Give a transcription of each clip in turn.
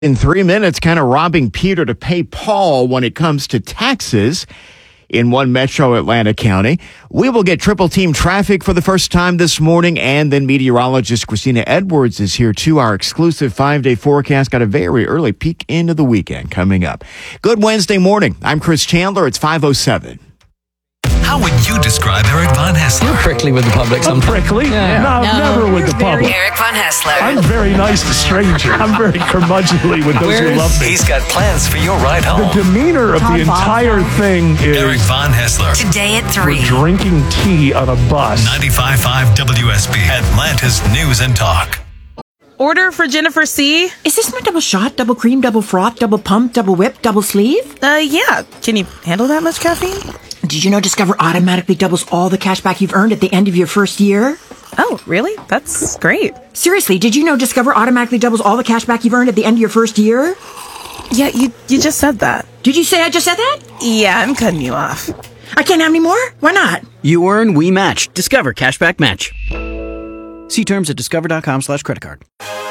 In 3 minutes, kind of robbing Peter to pay Paul when it comes to taxes in one metro Atlanta County. We will get triple team traffic for the first time this morning, and then meteorologist Christina Edwards is here too. Our exclusive 5-day forecast got a very early peek into the weekend coming up. Good Wednesday morning. I'm Chris Chandler. It's 5:07. How would you describe Eric Von Haessler? You're prickly with the public sometimes. Prickly? Yeah. No, never with the public. Eric Von Haessler. I'm very nice to strangers. I'm very curmudgeonly with those who love me. He's got plans for your ride home. The demeanor of the entire thing Eric is Von Haessler. Today at 3. we're drinking tea on a bus. 95.5 WSB, Atlanta's News and Talk. Order for Jennifer C. Is this my double shot, double cream, double froth, double pump, double whip, double sleeve? Yeah. Can you handle that much caffeine? Did you know Discover automatically doubles all the cash back you've earned at the end of your first year? Oh, really? That's great. Seriously, did you know Discover automatically doubles all the cash back you've earned at the end of your first year? Yeah, you just said that. Did you say I just said that? Yeah, I'm cutting you off. I can't have any more? Why not? You earn, we match. Discover Cashback Match. See terms at discover.com/creditcard.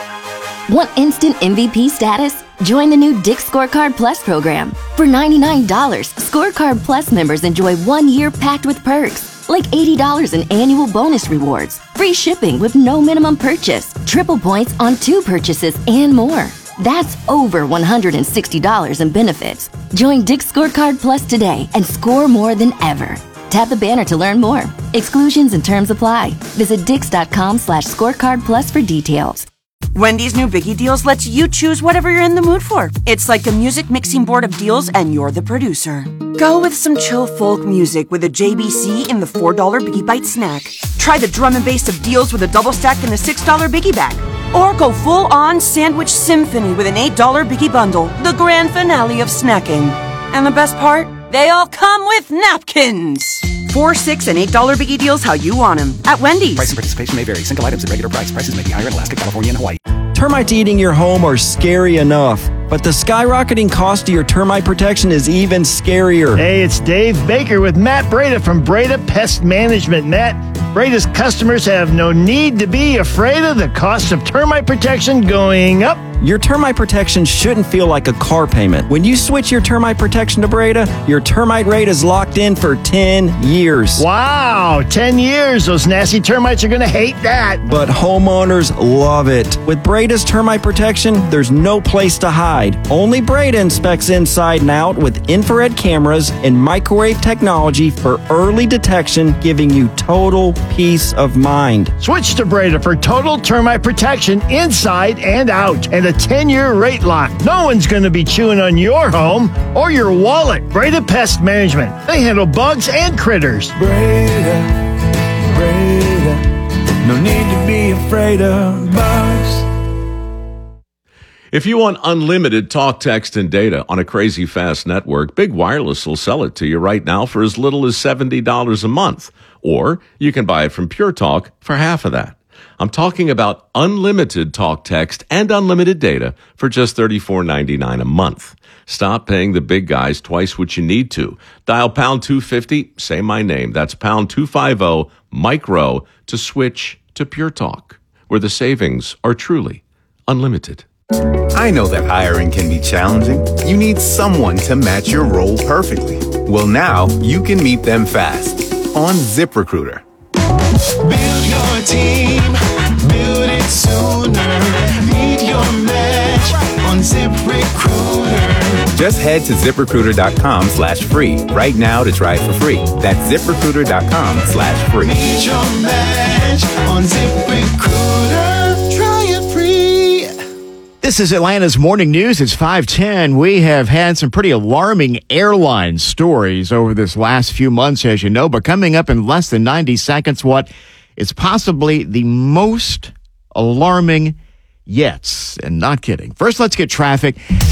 Want instant MVP status? Join the new Dick's Scorecard Plus program. For $99, Scorecard Plus members enjoy 1 year packed with perks, like $80 in annual bonus rewards, free shipping with no minimum purchase, triple points on 2 purchases, and more. That's over $160 in benefits. Join Dick's Scorecard Plus today and score more than ever. Tap the banner to learn more. Exclusions and terms apply. Visit dix.com/scorecard plus for details. Wendy's new Biggie Deals lets you choose whatever you're in the mood for. It's like a music mixing board of deals, and you're the producer. Go with some chill folk music with a JBC in the $4 Biggie Bite snack. Try the drum and bass of deals with a double stack in the $6 Biggie Bag. Or go full-on sandwich symphony with an $8 Biggie Bundle, the grand finale of snacking. And the best part? They all come with napkins. $4, $6, and $8 Biggie Deals how you want them at Wendy's. Price and participation may vary. Single items at regular price. Prices may be higher in Alaska, California, and Hawaii. Termites eating your home are scary enough, but the skyrocketing cost of your termite protection is even scarier. Hey, it's Dave Baker with Matt Breda from Breda Pest Management. Matt, Breda's customers have no need to be afraid of the cost of termite protection going up. Your termite protection shouldn't feel like a car payment. When you switch your termite protection to Breda, your termite rate is locked in for 10 years. Wow, 10 years. Those nasty termites are going to hate that. But homeowners love it. With Breda's termite protection, there's no place to hide. Only Breda inspects inside and out with infrared cameras and microwave technology for early detection, giving you total peace of mind. Switch to Breda for total termite protection inside and out, and a 10-year rate lock. No one's going to be chewing on your home or your wallet. Breda Pest Management. They handle bugs and critters. Breda, no need to be afraid of bugs. If you want unlimited talk, text, and data on a crazy fast network, Big Wireless will sell it to you right now for as little as $70 a month. Or you can buy it from Pure Talk for half of that. I'm talking about unlimited talk, text, and unlimited data for just $34.99 a month. Stop paying the big guys twice what you need to. Dial pound 250, say my name. That's pound 250 micro to switch to Pure Talk, where the savings are truly unlimited. I know that hiring can be challenging. You need someone to match your role perfectly. Well, now you can meet them fast on ZipRecruiter. Build your team, build it sooner. Meet your match on ZipRecruiter. Just head to ZipRecruiter.com/free right now to try it for free. That's ZipRecruiter.com/free. Meet your match on ZipRecruiter. Try it free. This is Atlanta's Morning News. It's 5:10. We have had some pretty alarming airline stories over this last few months, as you know, but coming up in less than 90 seconds, what is possibly the most alarming yet. And not kidding. First, let's get traffic.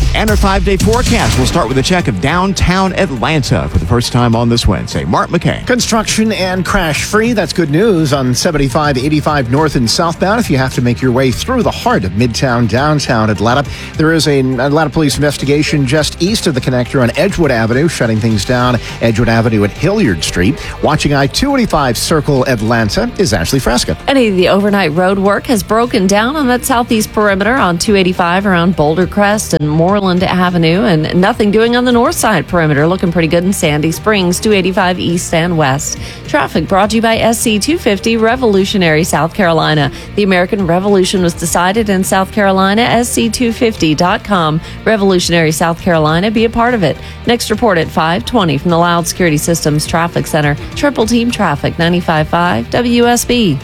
And our 5-day forecast. We'll start with a check of downtown Atlanta for the first time on this Wednesday. Mark McKay. Construction and crash-free. That's good news on 75, 85 north and southbound. If you have to make your way through the heart of Midtown, downtown Atlanta, there is an Atlanta police investigation just east of the connector on Edgewood Avenue, shutting things down Edgewood Avenue at Hilliard Street. Watching I-285 circle Atlanta is Ashley Fresca. Any of the overnight road work has broken down on that southeast perimeter on 285 around Boulder Crest and Moreland Avenue, and nothing doing on the north side perimeter. Looking pretty good in Sandy Springs, 285 east and west. Traffic brought to you by SC 250 Revolutionary, South Carolina. The American Revolution was decided in South Carolina. SC250.com. Revolutionary, South Carolina. Be a part of it. Next report at 5:20 from the Loud Security Systems Traffic Center. Triple Team Traffic, 95.5 WSB.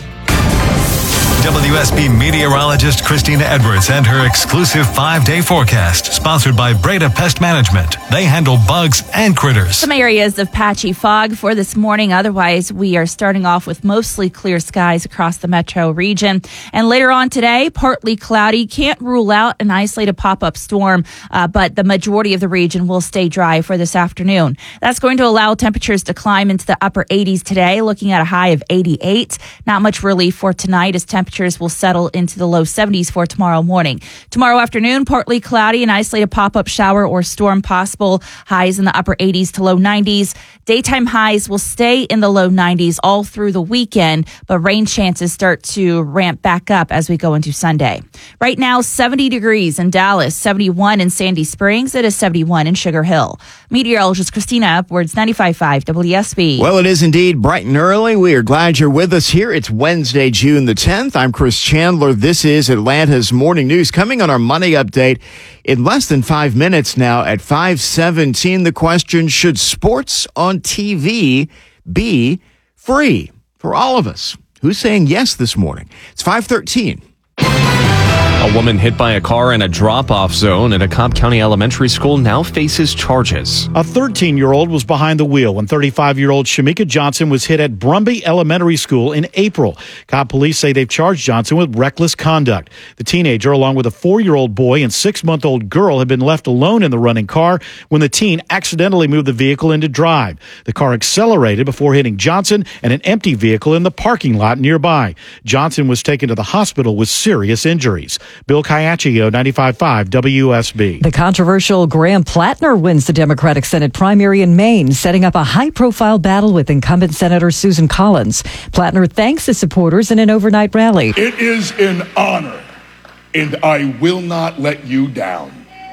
WSB meteorologist Christina Edwards and her exclusive 5-day forecast, sponsored by Breda Pest Management. They handle bugs and critters. Some areas of patchy fog for this morning. Otherwise, we are starting off with mostly clear skies across the metro region. And later on today, partly cloudy. Can't rule out an isolated pop-up storm, but the majority of the region will stay dry for this afternoon. That's going to allow temperatures to climb into the upper 80s today, looking at a high of 88. Not much relief for tonight as temperatures will settle into the low 70s for tomorrow morning. Tomorrow afternoon, partly cloudy, an isolated pop-up shower or storm possible. Highs in the upper 80s to low 90s. Daytime highs will stay in the low 90s all through the weekend, but rain chances start to ramp back up as we go into Sunday. Right now, 70 degrees in Dallas, 71 in Sandy Springs. It is 71 in Sugar Hill. Meteorologist Christina Upwards, 95.5 WSB. Well, it is indeed bright and early. We are glad you're with us here. It's Wednesday, June the 10th. I'm Chris Chandler. This is Atlanta's Morning News. Coming on our money update in less than 5 minutes now at 5:17. The question, should sports on TV be free for all of us? Who's saying yes this morning? It's 5:13. A woman hit by a car in a drop-off zone at a Cobb County elementary school now faces charges. A 13-year-old was behind the wheel when 35-year-old Shamika Johnson was hit at Brumby Elementary School in April. Cobb police say they've charged Johnson with reckless conduct. The teenager, along with a 4-year-old boy and 6-month-old girl, had been left alone in the running car when the teen accidentally moved the vehicle into drive. The car accelerated before hitting Johnson and an empty vehicle in the parking lot nearby. Johnson was taken to the hospital with serious injuries. Bill Caiaccio, 95.5 WSB. The controversial Graham Plattner wins the Democratic Senate primary in Maine, setting up a high-profile battle with incumbent Senator Susan Collins. Plattner thanks his supporters in an overnight rally. It is an honor, and I will not let you down.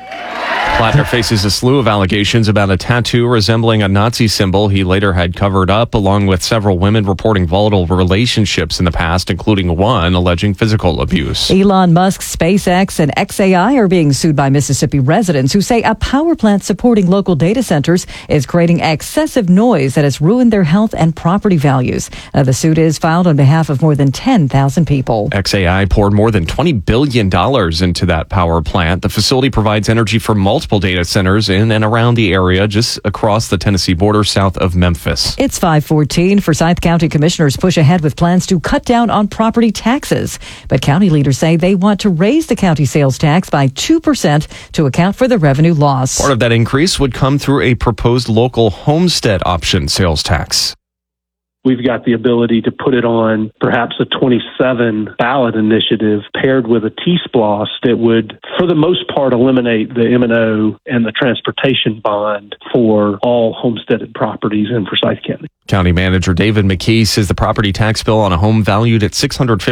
Plattner faces a slew of allegations about a tattoo resembling a Nazi symbol he later had covered up, along with several women reporting volatile relationships in the past, including one alleging physical abuse. Elon Musk's SpaceX and XAI are being sued by Mississippi residents who say a power plant supporting local data centers is creating excessive noise that has ruined their health and property values. The suit is filed on behalf of more than 10,000 people. XAI poured more than $20 billion into that power plant. The facility provides energy for multiple data centers in and around the area just across the Tennessee border south of Memphis. It's 5:14. Forsyth County commissioners push ahead with plans to cut down on property taxes. But county leaders say they want to raise the county sales tax by 2% to account for the revenue loss. Part of that increase would come through a proposed local homestead option sales tax. We've got the ability to put it on perhaps a 27 ballot initiative paired with a T-SPLOS that would, for the most part, eliminate the M&O and the transportation bond for all homesteaded properties in Forsyth County. County Manager David McKee says the property tax bill on a home valued at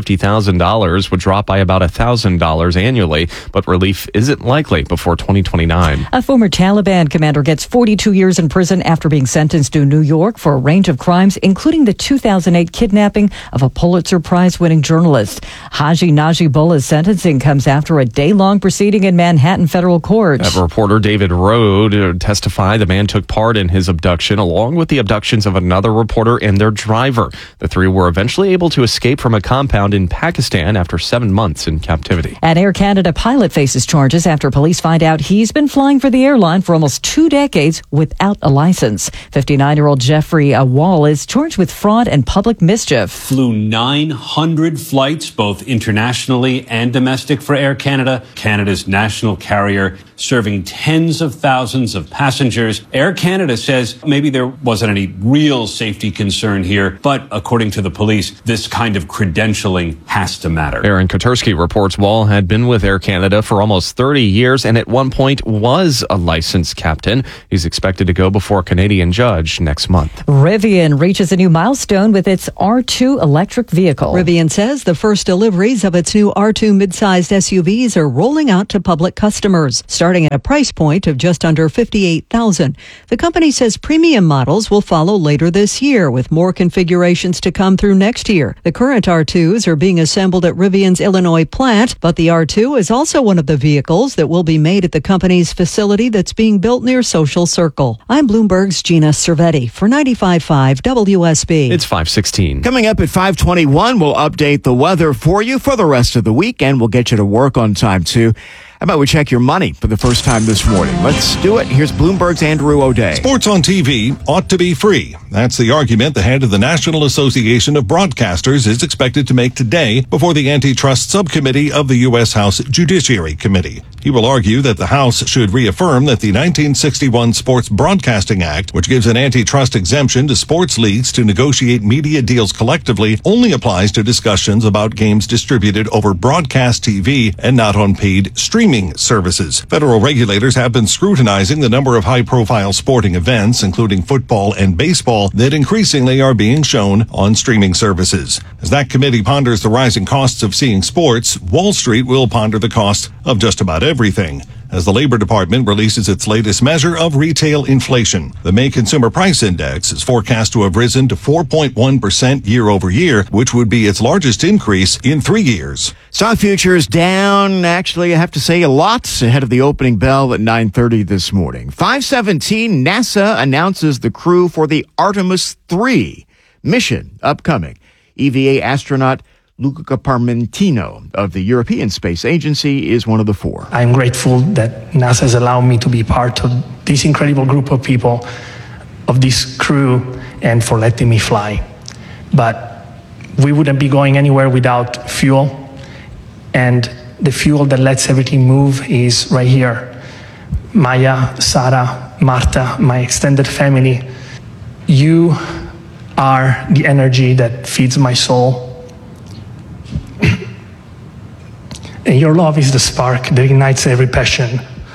$650,000 would drop by about $1,000 annually, but relief isn't likely before 2029. A former Taliban commander gets 42 years in prison after being sentenced to New York for a range of crimes, including the 2008 kidnapping of a Pulitzer Prize-winning journalist. Haji Najibullah's sentencing comes after a day-long proceeding in Manhattan federal court. Reporter David Rode testified the man took part in his abduction along with the abductions of another another reporter and their driver. The three were eventually able to escape from a compound in Pakistan after 7 months in captivity. An Air Canada pilot faces charges after police find out he's been flying for the airline for almost 2 decades without a license. 59-year-old Jeffrey Wall is charged with fraud and public mischief. Flew 900 flights, both internationally and domestic, for Air Canada, Canada's national carrier, serving tens of thousands of passengers. Air Canada says maybe there wasn't any real safety concern here, but according to the police, this kind of credentialing has to matter. Aaron Kotersky reports Wall had been with Air Canada for almost 30 years and at one point was a licensed captain. He's expected to go before a Canadian judge next month. Rivian reaches a new milestone with its R2 electric vehicle. Rivian says the first deliveries of its new R2 mid-sized SUVs are rolling out to public customers, starting at a price point of just under $58,000. The company says premium models will follow later this year, with more configurations to come through next year. The current R2s are being assembled at Rivian's Illinois plant, but the R2 is also one of the vehicles that will be made at the company's facility that's being built near Social Circle. I'm Bloomberg's Gina Cervetti for 95.5 WSB. It's 5:16. Coming up at 5:21, we'll update the weather for you for the rest of the week, and we'll get you to work on time, too. How about we check your money for the first time this morning? Let's do it. Here's Bloomberg's Andrew O'Day. Sports on TV ought to be free. That's the argument the head of the National Association of Broadcasters is expected to make today before the Antitrust Subcommittee of the U.S. House Judiciary Committee. He will argue that the House should reaffirm that the 1961 Sports Broadcasting Act, which gives an antitrust exemption to sports leagues to negotiate media deals collectively, only applies to discussions about games distributed over broadcast TV and not on paid streaming services. Federal regulators have been scrutinizing the number of high-profile sporting events, including football and baseball, that increasingly are being shown on streaming services. As that committee ponders the rising costs of seeing sports, Wall Street will ponder the cost of just about everything. As the Labor Department releases its latest measure of retail inflation, the May Consumer Price Index is forecast to have risen to 4.1% year over year, which would be its largest increase in 3 years. Stock futures down, actually, I have to say, a lot ahead of the opening bell at 9:30 this morning. 5:17, NASA announces the crew for the Artemis 3 mission upcoming. EVA astronaut Luca Parmentino of the European Space Agency is one of the four. I'm grateful that NASA has allowed me to be part of this incredible group of people, of this crew, and for letting me fly. But we wouldn't be going anywhere without fuel, and the fuel that lets everything move is right here. Maya, Sarah, Marta, my extended family, you are the energy that feeds my soul. And your love is the spark that ignites every passion.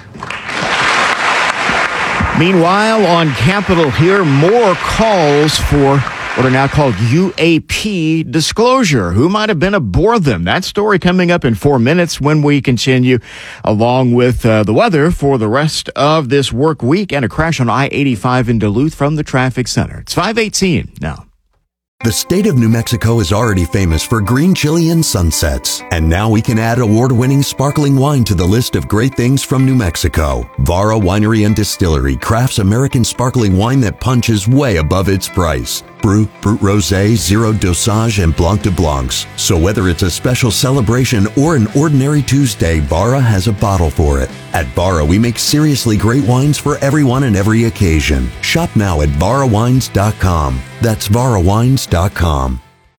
Meanwhile, on Capitol Hill, more calls for what are now called UAP disclosure. Who might have been aboard them? That story coming up in 4 minutes when we continue, along with the weather for the rest of this work week and a crash on I-85 in Duluth from the traffic center. It's 5:18 now. The state of New Mexico is already famous for green chili and sunsets. And now we can add award-winning sparkling wine to the list of great things from New Mexico. Vara Winery and Distillery crafts American sparkling wine that punches way above its price. Brut, Brut Rosé, Zero Dosage, and Blanc de Blancs. So whether it's a special celebration or an ordinary Tuesday, Vara has a bottle for it. At Vara, we make seriously great wines for everyone and every occasion. Shop now at varawines.com. That's varawines.com.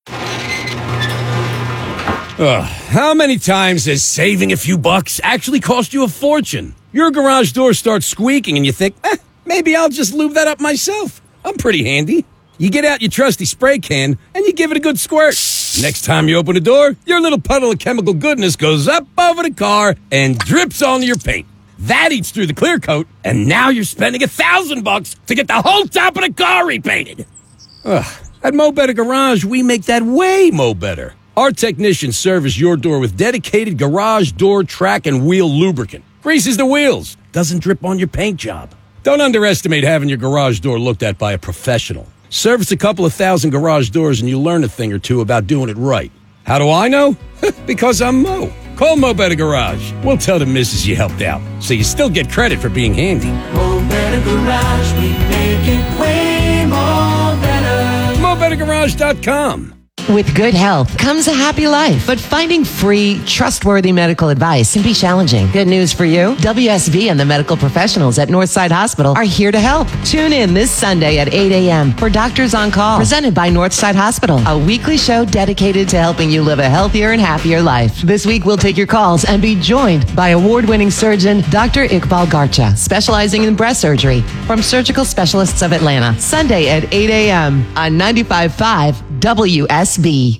How many times has saving a few bucks actually cost you a fortune? Your garage door starts squeaking and you think, maybe I'll just lube that up myself. I'm pretty handy. You get out your trusty spray can and you give it a good squirt. Next time you open the door, your little puddle of chemical goodness goes up over the car and drips onto your paint. That eats through the clear coat, and now you're spending $1,000 to get the whole top of the car repainted. At Mo Better Garage, we make that way mo better. Our technicians service your door with dedicated garage door track and wheel lubricant. Greases the wheels, doesn't drip on your paint job. Don't underestimate having your garage door looked at by a professional. Service a couple of thousand garage doors and you'll learn a thing or two about doing it right. How do I know? Because I'm Mo. Call Mo Better Garage. We'll tell the missus you helped out, so you still get credit for being handy. Mo Better Garage, we make it way more better. GoBetterGarage.com. With good health comes a happy life, but finding free, trustworthy medical advice can be challenging. Good news for you. WSV and the medical professionals at Northside Hospital are here to help. Tune in this Sunday at 8 a.m. for Doctors on Call, presented by Northside Hospital, a weekly show dedicated to helping you live a healthier and happier life. This week, we'll take your calls and be joined by award-winning surgeon Dr. Iqbal Garcha, specializing in breast surgery from Surgical Specialists of Atlanta. Sunday at 8 a.m. on 95.5 WSB.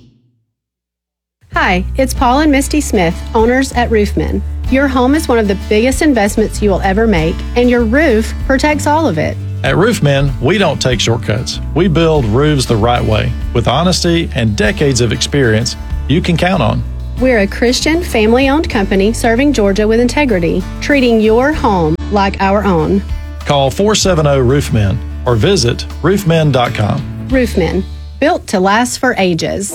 Hi, it's Paul and Misty Smith, owners at Roofmen. Your home is one of the biggest investments you will ever make, and your roof protects all of it. At Roofmen, we don't take shortcuts. We build roofs the right way, with honesty and decades of experience you can count on. We're a Christian, family-owned company serving Georgia with integrity, treating your home like our own. Call 470-ROOFMEN or visit roofmen.com. Roofmen, built to last for ages.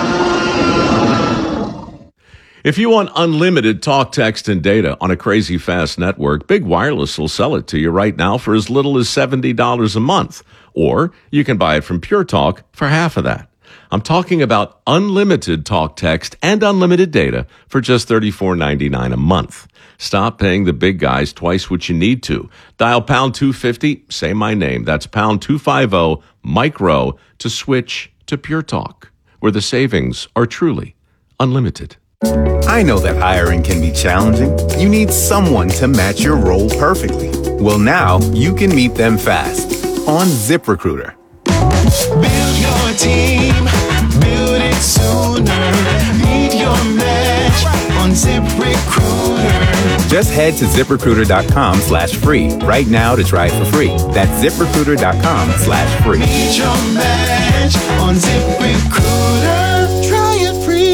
If you want unlimited talk, text, and data on a crazy fast network, Big Wireless will sell it to you right now for as little as $70 a month. Or you can buy it from Pure Talk for half of that. I'm talking about unlimited talk, text, and unlimited data for just $34.99 a month. Stop paying the big guys twice what you need to. Dial pound 250, say my name. That's pound 250 micro to switch to Pure Talk, where the savings are truly unlimited. I know that hiring can be challenging. You need someone to match your role perfectly. Well, now you can meet them fast on ZipRecruiter. Build your team, build it sooner. Meet your match on ZipRecruiter. Just head to ZipRecruiter.com/free right now to try it for free. That's ZipRecruiter.com/free. Meet your match on ZipRecruiter. Try it free.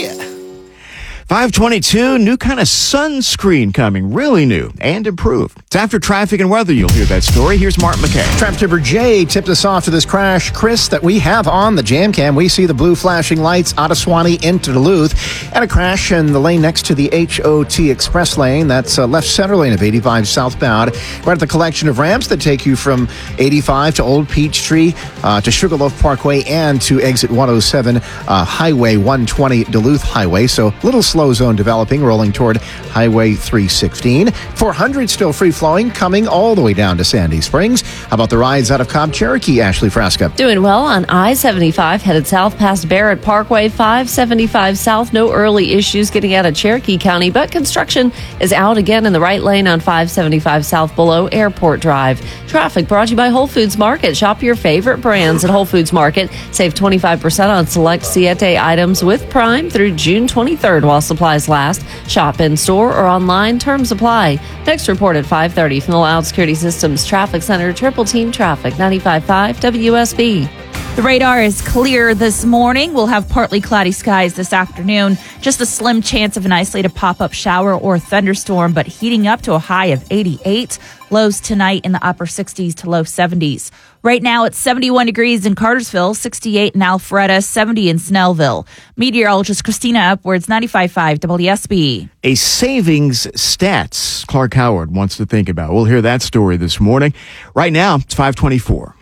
522, new kind of sunscreen coming, really new and improved. It's after traffic and weather. You'll hear that story. Here's Mark McKay. Traffic tipper Jay tipped us off to this crash, Chris, that we have on the jam cam. We see the blue flashing lights out of Swanee into Duluth, and a crash in the lane next to the HOT Express lane. That's left center lane of 85 southbound, right at the collection of ramps that take you from 85 to Old Peachtree to Sugarloaf Parkway and to exit 107 Highway 120 Duluth Highway. So little slow zone developing, rolling toward Highway 316. 400 still free-flowing, coming all the way down to Sandy Springs. How about the rides out of Cobb Cherokee, Ashley Frasca? Doing well on I-75, headed south past Barrett Parkway, 575 south. No early issues getting out of Cherokee County, but construction is out again in the right lane on 575 south below Airport Drive. Traffic brought to you by Whole Foods Market. Shop your favorite brands at Whole Foods Market. Save 25% on select Siete items with Prime through June 23rd while supplies last. Shop in store or online. Terms apply. Next report at 5:30 from the Loud Security Systems Traffic Center. Triple Team Traffic, 95.5 WSB. The radar is clear this morning. We'll have partly cloudy skies this afternoon. Just a slim chance of an isolated pop-up shower or thunderstorm, but heating up to a high of 88. Lows tonight in the upper 60s to low 70s. Right now it's 71 degrees in Cartersville, 68 in Alpharetta, 70 in Snellville. Meteorologist Christina Upwards, 95.5 WSB. A savings stats Clark Howard wants to think about. We'll hear that story this morning. Right now, it's 524.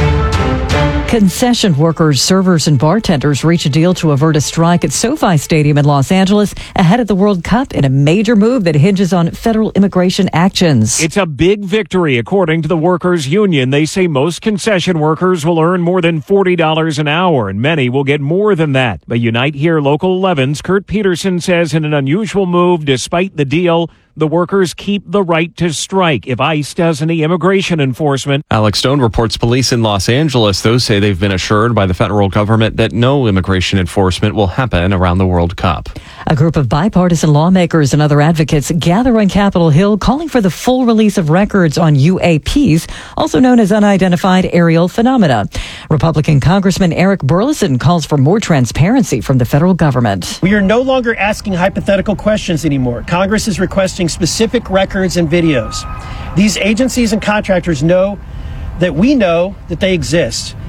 Concession workers, servers, and bartenders reach a deal to avert a strike at SoFi Stadium in Los Angeles ahead of the World Cup in a major move that hinges on federal immigration actions. It's a big victory, according to the workers' union. They say most concession workers will earn more than $40 an hour, and many will get more than that. But Unite Here Local 11's Kurt Peterson says in an unusual move, despite the deal, the workers keep the right to strike if ICE does any immigration enforcement. Alex Stone reports police in Los Angeles, though, say they've been assured by the federal government that no immigration enforcement will happen around the World Cup. A group of bipartisan lawmakers and other advocates gather on Capitol Hill calling for the full release of records on UAPs, also known as unidentified aerial phenomena. Republican Congressman Eric Burleson calls for more transparency from the federal government. We are no longer asking hypothetical questions anymore. Congress is requesting specific records and videos. These agencies and contractors know that we know that they exist.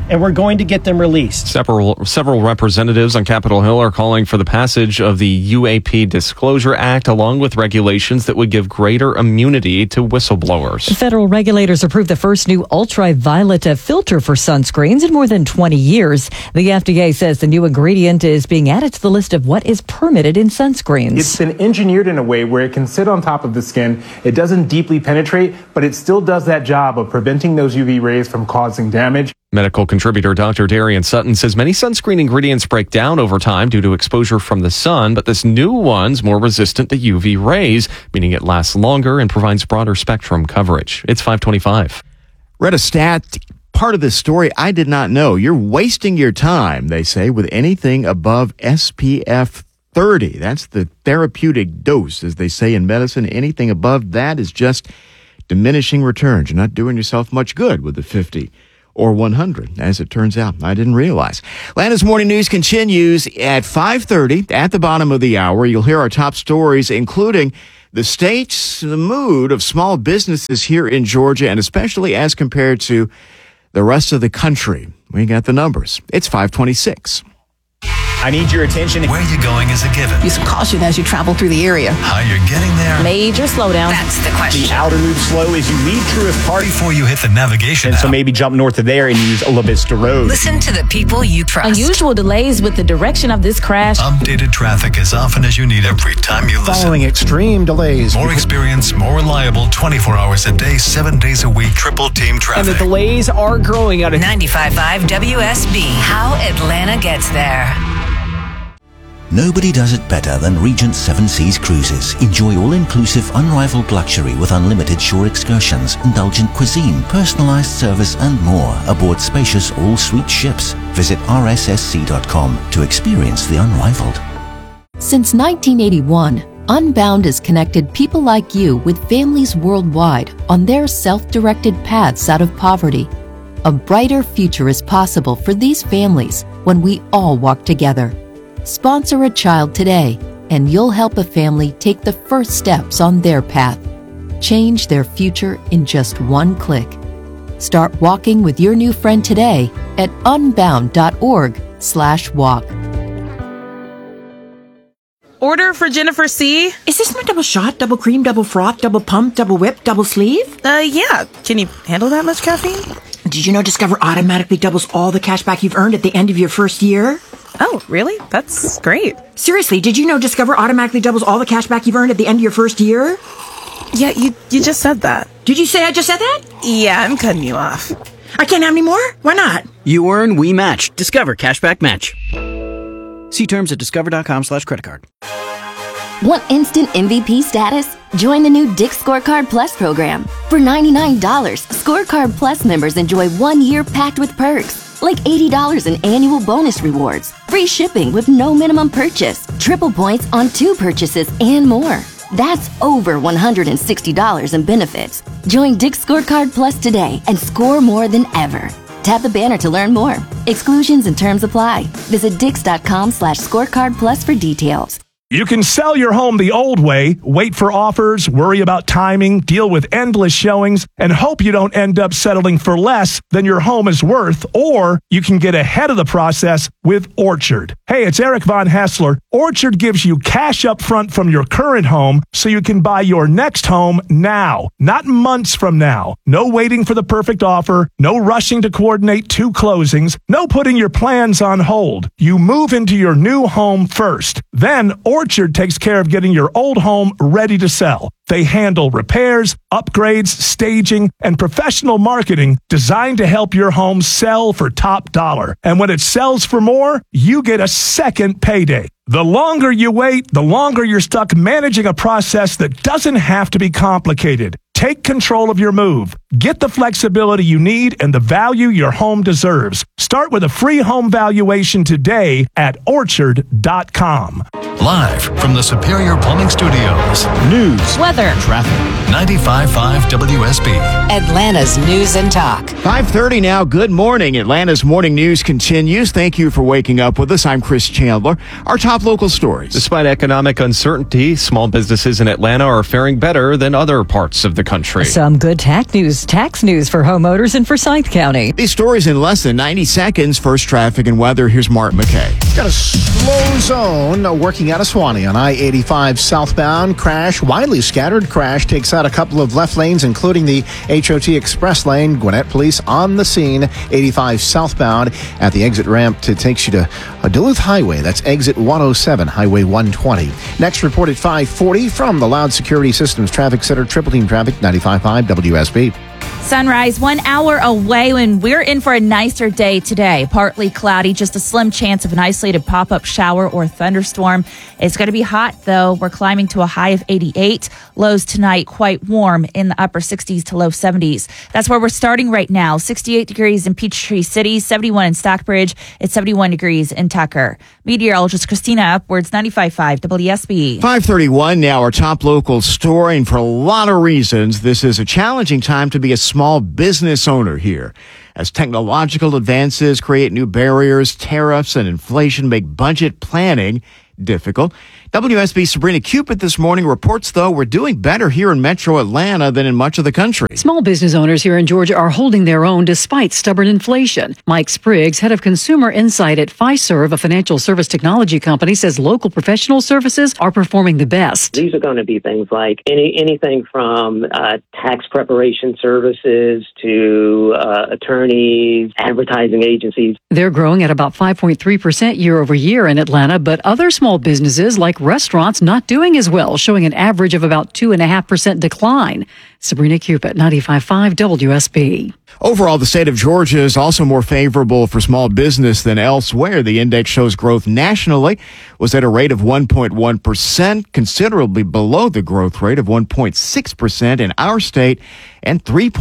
and we're going to get them released. Several representatives on Capitol Hill are calling for the passage of the UAP Disclosure Act, along with regulations that would give greater immunity to whistleblowers. Federal regulators approved the first new ultraviolet filter for sunscreens in more than 20 years. The FDA says the new ingredient is being added to the list of what is permitted in sunscreens. It's been engineered in a way where it can sit on top of the skin. It doesn't deeply penetrate, but it still does that job of preventing those UV rays from causing damage. Medical contributor Dr. Darian Sutton says many sunscreen ingredients break down over time due to exposure from the sun, but this new one's more resistant to UV rays, meaning it lasts longer and provides broader spectrum coverage. It's 5:25. Read a stat, part of this story I did not know. You're wasting your time, they say, with anything above SPF 30. That's the therapeutic dose, as they say in medicine. Anything above that is just diminishing returns. You're not doing yourself much good with the 50 or 100, as it turns out. I didn't realize. Atlanta's Morning News continues at 5:30. At the bottom of the hour, you'll hear our top stories, including the state's the mood of small businesses here in Georgia, and especially as compared to the rest of the country. We got the numbers. It's 5:26. I need your attention. Where you're going is a given. Use caution as you travel through the area. How you're getting there. Major slowdown. That's the question. The outer loop slow as you leave Truist Park. Before you hit the navigation And so maybe jump north of there and use Ola Vista Road. Listen to the people you trust. Unusual delays with the direction of this crash. Updated traffic as often as you need every time you listen. Following extreme delays. More experience, more reliable, 24 hours a day, 7 days a week, triple team traffic. And the delays are growing out of 95.5 WSB. How Atlanta gets there. Nobody does it better than Regent Seven Seas Cruises. Enjoy all-inclusive, unrivaled luxury with unlimited shore excursions, indulgent cuisine, personalized service, and more aboard spacious all-suite ships. Visit rssc.com to experience the unrivaled. Since 1981, Unbound has connected people like you with families worldwide on their self-directed paths out of poverty. A brighter future is possible for these families when we all walk together. Sponsor a child today, and you'll help a family take the first steps on their path. Change their future in just one click. Start walking with your new friend today at unbound.org/walk. Order for Jennifer C. Is this my double shot, double cream, double froth, double pump, double whip, double sleeve? Yeah. Can you handle that much caffeine? Did you know Discover automatically doubles all the cash back you've earned at the end of your first year? Oh, really? That's great. Seriously, did you know Discover automatically doubles all the cash back you've earned at the end of your first year? Yeah, you just said that. Did you say I just said that? Yeah, I'm cutting you off. I can't have any more? Why not? You earn, we match. Discover Cashback Match. See terms at discover.com/creditcard. Want instant MVP status? Join the new Dick's Scorecard Plus program. For $99, Scorecard Plus members enjoy 1 year packed with perks, like $80 in annual bonus rewards, free shipping with no minimum purchase, triple points on 2 purchases, and more. That's over $160 in benefits. Join Dick's Scorecard Plus today and score more than ever. Tap the banner to learn more. Exclusions and terms apply. Visit dix.com/scorecard plus for details. You can sell your home the old way, wait for offers, worry about timing, deal with endless showings, and hope you don't end up settling for less than your home is worth, or you can get ahead of the process with Orchard. Hey, it's Eric Von Hassler. Orchard gives you cash up front from your current home so you can buy your next home now, not months from now. No waiting for the perfect offer, no rushing to coordinate 2 closings, no putting your plans on hold. You move into your new home first. Then Orchard takes care of getting your old home ready to sell. They handle repairs, upgrades, staging, and professional marketing designed to help your home sell for top dollar. And when it sells for more, you get a second payday. The longer you wait, the longer you're stuck managing a process that doesn't have to be complicated. Take control of your move. Get the flexibility you need and the value your home deserves. Start with a free home valuation today at Orchard.com. Live from the Superior Plumbing Studios. News, weather, traffic. 95.5 WSB. Atlanta's News and Talk. 5:30 now. Good morning. Atlanta's morning news continues. Thank you for waking up with us. I'm Chris Chandler. Our top local stories. Despite economic uncertainty, small businesses in Atlanta are faring better than other parts of the country. Some good tax news for homeowners in Forsyth County. These stories in less than 90 seconds. First, traffic and weather. Here's Mark McKay. Got a slow zone working out of Swanee on I-85 southbound. Crash, widely scattered crash, takes out a couple of left lanes, including the HOT Express lane. Gwinnett Police on the scene. 85 southbound at the exit ramp takes you to Duluth Highway. That's exit 107, Highway 120. Next report at 5:40 from the Loud Security Systems Traffic Center. Triple Team Traffic, 95.5 WSB. Sunrise 1 hour away, and we're in for a nicer day today. Partly cloudy, just a slim chance of an isolated pop-up shower or thunderstorm. It's going to be hot, though. We're climbing to a high of 88. Lows tonight quite warm in the upper 60s to low 70s. That's where we're starting right now. 68 degrees in Peachtree City, 71 in Stockbridge. It's 71 degrees in Tucker. Meteorologist Christina Upwards, 95.5 WSB. 5:31 now. Our top local story, and for a lot of reasons, this is a challenging time to be a small business owner here. As technological advances create new barriers, tariffs and inflation make budget planning difficult. WSB's Sabrina Cupid this morning reports, though, we're doing better here in Metro Atlanta than in much of the country. Small business owners here in Georgia are holding their own despite stubborn inflation. Mike Spriggs, head of consumer insight at Fiserv, a financial service technology company, says local professional services are performing the best. These are going to be things like anything from tax preparation services to attorneys, advertising agencies. They're growing at about 5.3% year over year in Atlanta, but other small businesses like restaurants not doing as well, showing an average of about 2.5% decline. Sabrina Cupid, 95.5 WSB. Overall, the state of Georgia is also more favorable for small business than elsewhere. The index shows growth nationally was at a rate of 1.1%, considerably below the growth rate of 1.6% in our state and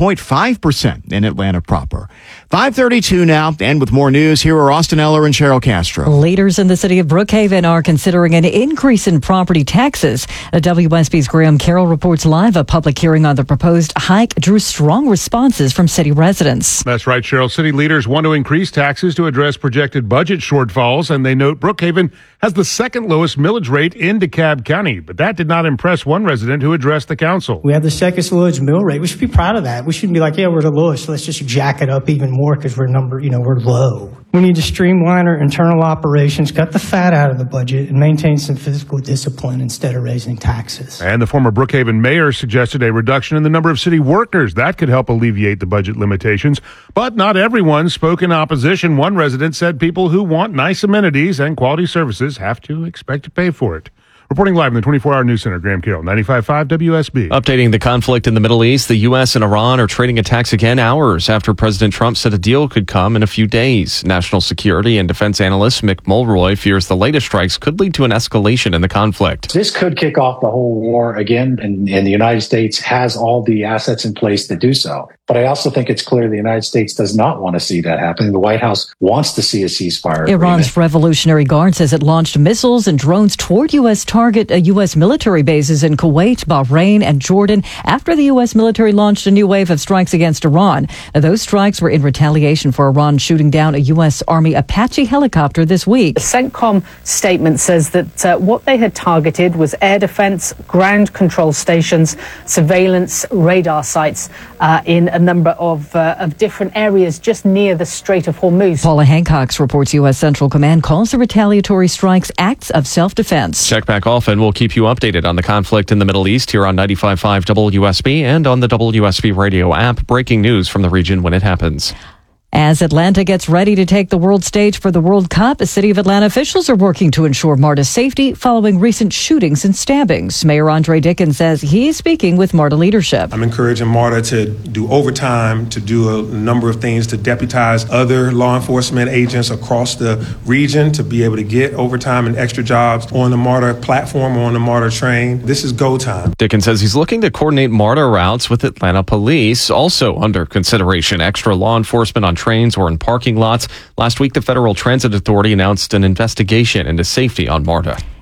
3.5% in Atlanta proper. 5:32 now, and with more news, here are Austin Eller and Cheryl Castro. Leaders in the city of Brookhaven are considering an increase in property taxes. WSB's Graham Carroll reports live. A public hearing on the proposed hike drew strong responses from city residents. That's right, Cheryl. City leaders want to increase taxes to address projected budget shortfalls, and they note Brookhaven has the second lowest millage rate in DeKalb County. But that did not impress one resident who addressed the council. We have the second lowest mill rate. We should be proud of that. We shouldn't be like, yeah, we're the lowest, so let's just jack it up even more because we're we're low. We need to streamline our internal operations, cut the fat out of the budget, and maintain some fiscal discipline instead of raising taxes. And the former Brookhaven mayor suggested a reduction in the number of city workers. That could help alleviate the budget limitations. But not everyone spoke in opposition. One resident said people who want nice amenities and quality services have to expect to pay for it. Reporting live in the 24-hour news center, Graham Carroll, 95.5 WSB. Updating the conflict in the Middle East, the U.S. and Iran are trading attacks again hours after President Trump said a deal could come in a few days. National security and defense analyst Mick Mulroy fears the latest strikes could lead to an escalation in the conflict. This could kick off the whole war again, and the United States has all the assets in place to do so. But I also think it's clear the United States does not want to see that happen. The White House wants to see a ceasefire. Iran's Revolutionary Guard says it launched missiles and drones toward U.S. U.S. military bases in Kuwait, Bahrain, and Jordan after the U.S. military launched a new wave of strikes against Iran. Those strikes were in retaliation for Iran shooting down a U.S. Army Apache helicopter this week. The CENTCOM statement says that what they had targeted was air defense, ground control stations, surveillance, radar sites in a number of different areas just near the Strait of Hormuz. Paula Hancock reports U.S. Central Command calls the retaliatory strikes acts of self-defense. Check back often. We'll keep you updated on the conflict in the Middle East here on 95.5 WSB and on the WSB radio app. Breaking news from the region when it happens. As Atlanta gets ready to take the world stage for the World Cup, the City of Atlanta officials are working to ensure MARTA's safety following recent shootings and stabbings. Mayor Andre Dickens says he is speaking with MARTA leadership. I'm encouraging MARTA to do overtime, to do a number of things, to deputize other law enforcement agents across the region to be able to get overtime and extra jobs on the MARTA platform or on the MARTA train. This is go time. Dickens says he's looking to coordinate MARTA routes with Atlanta police. Also under consideration, extra law enforcement on trains or in parking lots. Last week, the Federal Transit Authority announced an investigation into safety on MARTA.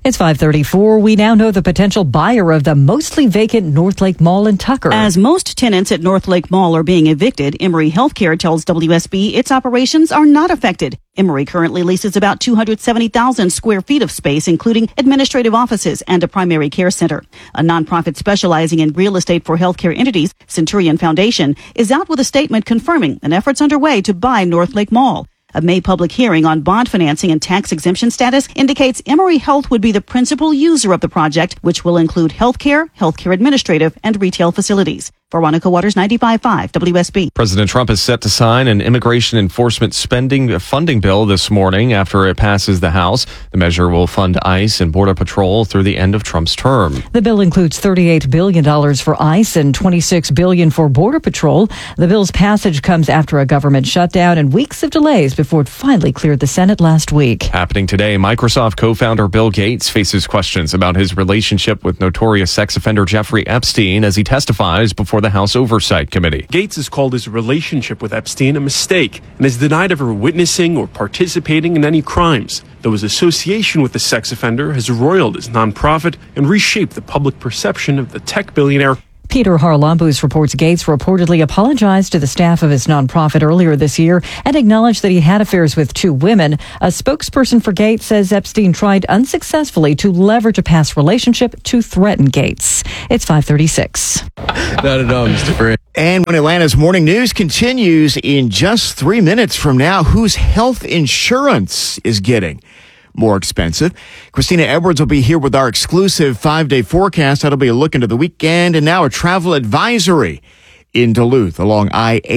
It's 5:34. We now know the potential buyer of the mostly vacant North Lake Mall in Tucker. As most tenants at North Lake Mall are being evicted, Emory Healthcare tells WSB its operations are not affected. Emory currently leases about 270,000 square feet of space, including administrative offices and a primary care center. A nonprofit specializing in real estate for healthcare entities, Centurion Foundation, is out with a statement confirming an effort's underway to buy North Lake Mall. A May public hearing on bond financing and tax exemption status indicates Emory Health would be the principal user of the project, which will include healthcare, healthcare administrative, and retail facilities. Veronica Waters, 95.5 WSB. President Trump is set to sign an immigration enforcement funding bill this morning after it passes the House. The measure will fund ICE and Border Patrol through the end of Trump's term. The bill includes $38 billion for ICE and $26 billion for Border Patrol. The bill's passage comes after a government shutdown and weeks of delays before it finally cleared the Senate last week. Happening today, Microsoft co-founder Bill Gates faces questions about his relationship with notorious sex offender Jeffrey Epstein as he testifies before the House Oversight Committee. Gates has called his relationship with Epstein a mistake and has denied ever witnessing or participating in any crimes, though his association with the sex offender has roiled his nonprofit and reshaped the public perception of the tech billionaire. Peter Harlambous reports Gates reportedly apologized to the staff of his nonprofit earlier this year and acknowledged that he had affairs with 2 women. A spokesperson for Gates says Epstein tried unsuccessfully to leverage a past relationship to threaten Gates. It's 5:36. Not at all, Mr. Friend. And when Atlanta's morning news continues in just 3 minutes from now, whose health insurance is getting more expensive? Christina Edwards will be here with our exclusive 5-day forecast. That'll be a look into the weekend, and now a travel advisory in Duluth along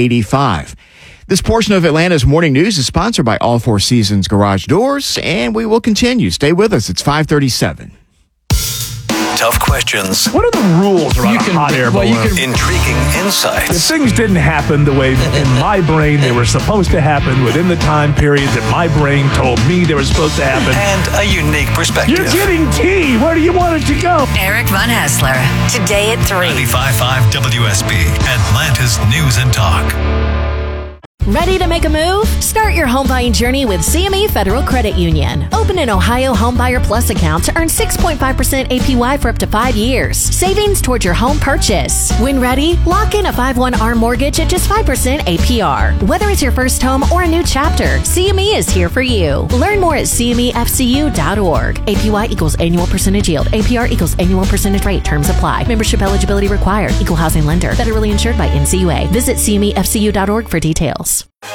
I-85. This portion of Atlanta's morning news is sponsored by All Four Seasons Garage Doors, and we will continue. Stay with us. It's 5:37. Tough questions. What are the rules around a hot air balloon? Intriguing insights. If things didn't happen the way in my brain they were supposed to happen within the time period that my brain told me they were supposed to happen. And a unique perspective. You're getting tea. Where do you want it to go? Eric Von Hassler, today at 3. 95.5 WSB, Atlanta's News and Talk. Ready to make a move? Start your home buying journey with CME Federal Credit Union. Open an Ohio Homebuyer Plus account to earn 6.5% APY for up to 5 years. Savings towards your home purchase. When ready, lock in a 5/1 ARM mortgage at just 5% APR. Whether it's your first home or a new chapter, CME is here for you. Learn more at CMEFCU.org. APY equals annual percentage yield. APR equals annual percentage rate. Terms apply. Membership eligibility required. Equal housing lender. Federally insured by NCUA. Visit CMEFCU.org for details.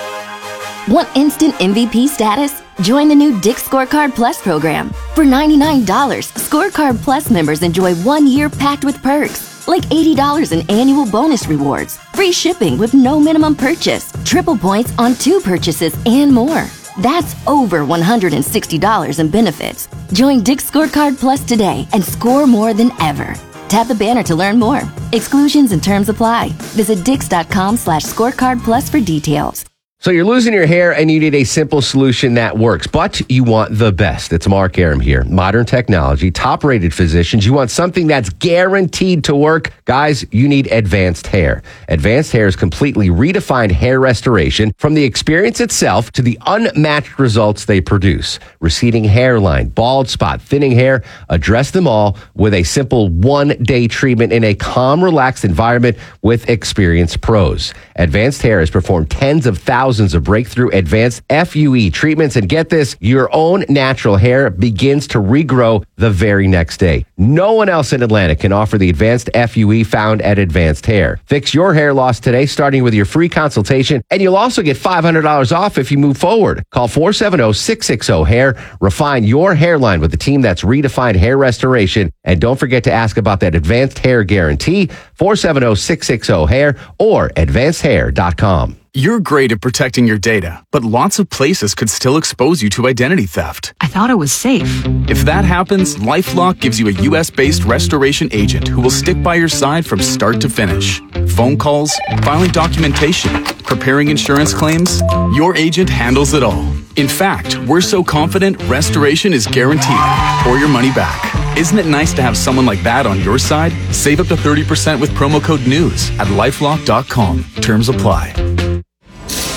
Want instant MVP status? Join the new Dick's Scorecard Plus program. For $99, Scorecard Plus members enjoy 1 year packed with perks, like $80 in annual bonus rewards, free shipping with no minimum purchase, triple points on 2 purchases, and more. That's over $160 in benefits. Join Dick's Scorecard Plus today and score more than ever. Tap the banner to learn more. Exclusions and terms apply. Visit Dix.com/scorecard plus for details. So you're losing your hair and you need a simple solution that works, but you want the best. It's Mark Aram here. Modern technology, top-rated physicians. You want something that's guaranteed to work. Guys, you need Advanced Hair. Advanced Hair's completely redefined hair restoration, from the experience itself to the unmatched results they produce. Receding hairline, bald spot, thinning hair, address them all with a simple 1-day treatment in a calm, relaxed environment with experienced pros. Advanced Hair has performed tens of thousands of breakthrough advanced FUE treatments, and get this, your own natural hair begins to regrow the very next day. No one else in Atlanta can offer the advanced FUE found at Advanced Hair. Fix your hair loss today, starting with your free consultation, and you'll also get $500 off if you move forward. Call 470-660-HAIR. Refine your hairline with the team that's redefined hair restoration, and don't forget to ask about that Advanced Hair Guarantee, 470-660-HAIR or advancedhair.com. You're great at protecting your data, but lots of places could still expose you to identity theft. I thought it was safe. If that happens, LifeLock gives you a U.S.-based restoration agent who will stick by your side from start to finish. Phone calls, filing documentation, preparing insurance claims, your agent handles it all. In fact, we're so confident restoration is guaranteed or your money back. Isn't it nice to have someone like that on your side? Save up to 30% with promo code NEWS at LifeLock.com. Terms apply.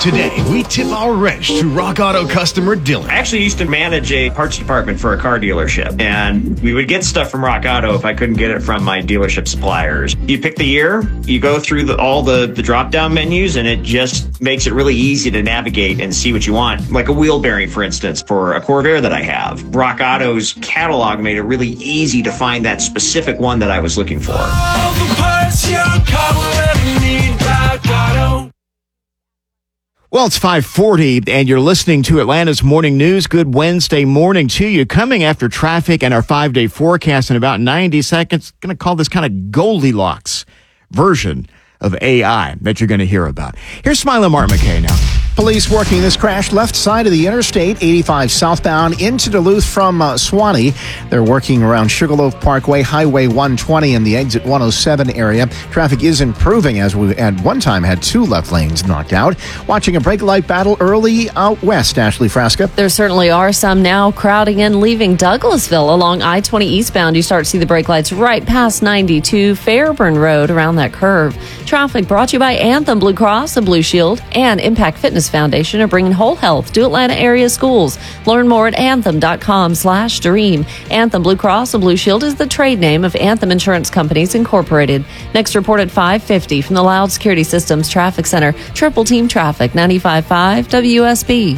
Today, we tip our wrench to Rock Auto customer Dylan. I actually used to manage a parts department for a car dealership, and we would get stuff from Rock Auto if I couldn't get it from my dealership suppliers. You pick the year, you go through all the drop-down menus, and it just makes it really easy to navigate and see what you want. Like a wheel bearing, for instance, for a Corvair that I have. Rock Auto's catalog made it really easy to find that specific one that I was looking for. All the parts your car will ever need, Rock Auto. Well, it's 5:40, and you're listening to Atlanta's Morning News. Good Wednesday morning to you. Coming after traffic and our 5-day forecast in about 90 seconds. Going to call this kind of Goldilocks version of AI that you're going to hear about. Here's Smiley Martin McKay now. Police working this crash left side of the interstate, 85 southbound into Duluth from Suwannee. They're working around Sugarloaf Parkway, Highway 120 and the exit 107 area. Traffic is improving as we at one time had 2 left lanes knocked out. Watching a brake light battle early out west, Ashley Frasca. There certainly are some now crowding in, leaving Douglasville along I-20 eastbound. You start to see the brake lights right past 92 Fairburn Road around that curve. Traffic brought to you by Anthem Blue Cross and Blue Shield and Impact Fitness Foundation are bringing whole health to Atlanta area schools. Learn more at anthem.com/dream. Anthem Blue Cross and Blue Shield is the trade name of Anthem Insurance Companies Incorporated. Next report at 5:50 from the Loud Security Systems Traffic Center. Triple Team Traffic, 95.5 WSB.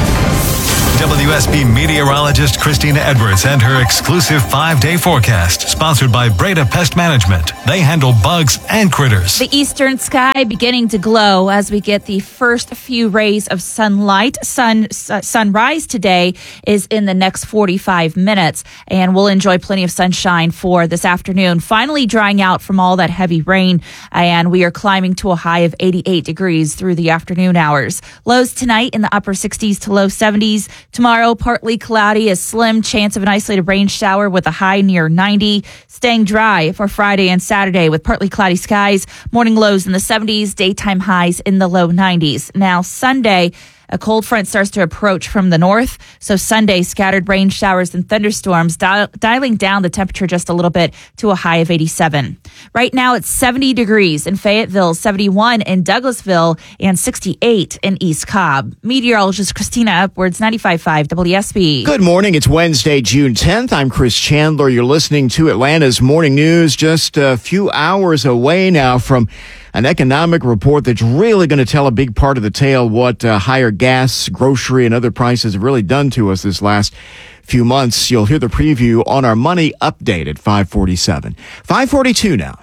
WSB meteorologist Christina Edwards and her exclusive 5-day forecast, sponsored by Breda Pest Management. They handle bugs and critters. The eastern sky beginning to glow as we get the first few rays of sunlight. Sunrise today is in the next 45 minutes, and we'll enjoy plenty of sunshine for this afternoon. Finally drying out from all that heavy rain, and we are climbing to a high of 88 degrees through the afternoon hours. Lows tonight in the upper 60s to low 70s. Tomorrow, partly cloudy, a slim chance of an isolated rain shower with a high near 90. Staying dry for Friday and Saturday with partly cloudy skies. Morning lows in the 70s, daytime highs in the low 90s. Now, Sunday, a cold front starts to approach from the north. So Sunday, scattered rain showers and thunderstorms, dialing down the temperature just a little bit to a high of 87. Right now, it's 70 degrees in Fayetteville, 71 in Douglasville, and 68 in East Cobb. Meteorologist Christina Edwards, 95.5 WSB. Good morning. It's Wednesday, June 10th. I'm Chris Chandler. You're listening to Atlanta's Morning News. Just a few hours away now from an economic report that's really going to tell a big part of the tale what higher gas, grocery, and other prices have really done to us this last few months. You'll hear the preview on our money update at 5:47. 5:42 now.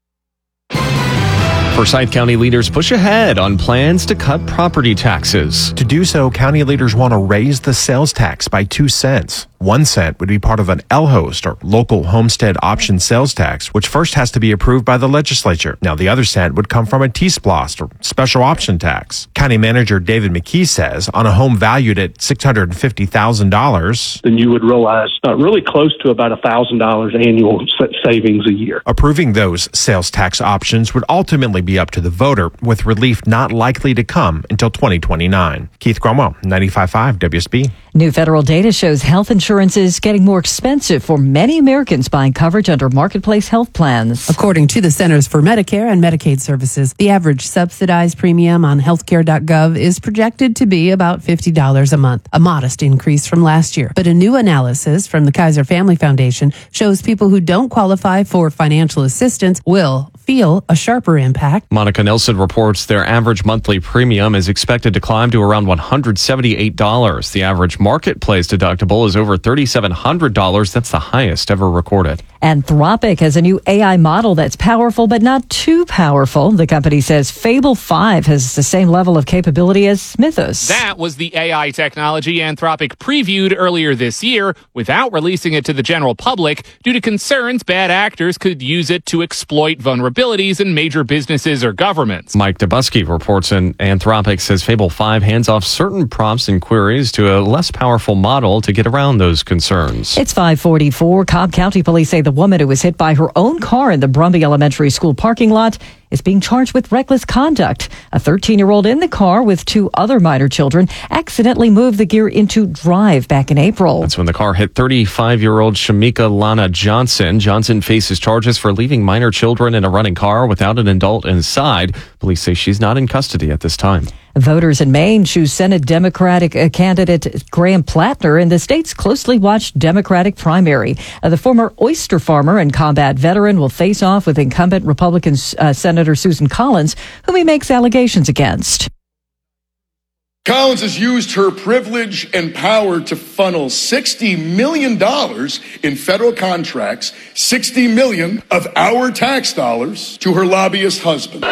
Forsyth County leaders push ahead on plans to cut property taxes. To do so, county leaders want to raise the sales tax by 2 cents. 1 cent would be part of an LHOST, or local homestead option sales tax, which first has to be approved by the legislature. Now, the other cent would come from a T-SPLOST, or special option tax. County Manager David McKee says on a home valued at $650,000, then you would realize really close to about $1,000 annual savings a year. Approving those sales tax options would ultimately be up to the voter, with relief not likely to come until 2029. Keith Cromwell, 95.5 WSB. New federal data shows health insurance is getting more expensive for many Americans buying coverage under Marketplace health plans. According to the Centers for Medicare and Medicaid Services, the average subsidized premium on healthcare.gov is projected to be about $50 a month, a modest increase from last year. But a new analysis from the Kaiser Family Foundation shows people who don't qualify for financial assistance will feel a sharper impact. Monica Nelson reports their average monthly premium is expected to climb to around $178. The average Marketplace deductible is over $3,700. That's the highest ever recorded. Anthropic has a new AI model that's powerful, but not too powerful. The company says Fable 5 has the same level of capability as Mythos. That was the AI technology Anthropic previewed earlier this year without releasing it to the general public due to concerns bad actors could use it to exploit vulnerabilities in major businesses or governments. Mike Dubusky reports Anthropic says Fable 5 hands off certain prompts and queries to a less powerful model to get around those concerns. It's 5:44. Cobb County police say the woman who was hit by her own car in the Brumby Elementary School parking lot is being charged with reckless conduct. A 13-year-old in the car with 2 other minor children accidentally moved the gear into drive back in April. That's when the car hit 35-year-old Shamika Lana Johnson. Johnson faces charges for leaving minor children in a running car without an adult inside. Police say she's not in custody at this time. Voters in Maine choose Senate Democratic candidate Graham Plattner in the state's closely watched Democratic primary. The former oyster farmer and combat veteran will face off with incumbent Republican Senator Susan Collins, whom he makes allegations against. Collins has used her privilege and power to funnel $60 million in federal contracts, $60 million of our tax dollars, to her lobbyist husband.